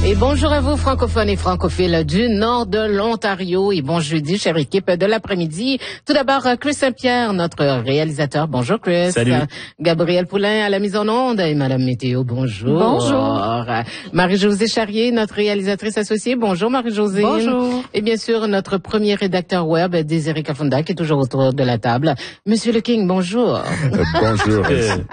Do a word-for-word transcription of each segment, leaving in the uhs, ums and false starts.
Et bonjour à vous, francophones et francophiles du nord de l'Ontario. Et bon jeudi, chère équipe de l'après-midi. Tout d'abord, Chris Saint-Pierre, notre réalisateur. Bonjour, Chris. Salut. Gabriel Poulain à la mise en onde. Et Madame Météo, bonjour. Bonjour. Marie-Josée Charrier, notre réalisatrice associée. Bonjour, Marie-Josée. Bonjour. Et bien sûr, notre premier rédacteur web, Désiré Kafunda, qui est toujours autour de la table. Monsieur Le King, bonjour. Euh, bonjour.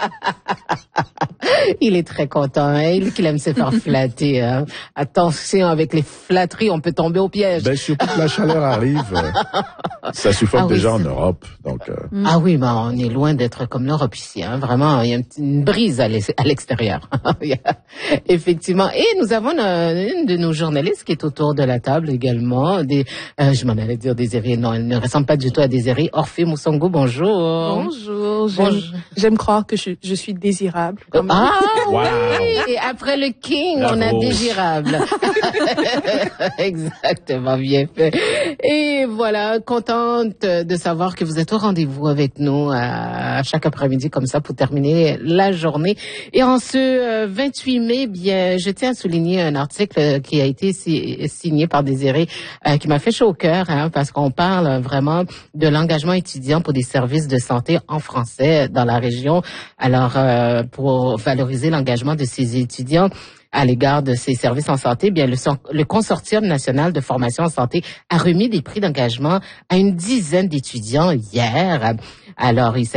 Il est très content, hein? Il qu'il aime se faire flatter. Hein? Attention, avec les flatteries, on peut tomber au piège. Ben, surtout que la chaleur arrive. Euh, ça suffoque Ah oui, déjà en c'est- Europe. Donc, euh, Mm. Ah oui, mais on est loin d'être comme l'Europe ici. Hein? Vraiment, il y a une, petite- une brise à l'es- à l'extérieur. Il y a- Effectivement. Et nous avons euh, une de nos journalistes qui est autour de la table également. Des, euh, je m'en allais dire Désiré. Non, elle ne ressemble pas du tout à Désiré. Orphée Moussongo, bonjour. Bonjour. J'aime, Bonjour. j'aime croire que je, je suis désirable. Comme Ah Wow. oui, et après le King, on a Bravo. désirable. Exactement, bien fait. Et voilà, contente de savoir que vous êtes au rendez-vous avec nous à chaque après-midi comme ça pour terminer la journée. Et en ce euh, vingt-huit mai, bien, je tiens à souligner un article qui a été si- signé par Désiré, euh, qui m'a fait chaud au cœur, hein, parce qu'on parle vraiment de l'engagement étudiant pour des services de santé en français dans la région. Alors, euh, pour valoriser l'engagement de ces étudiants à l'égard de ces services en santé, bien le, son- le Consortium national de formation en santé a remis des prix d'engagement à une dizaine d'étudiants hier. Alors, il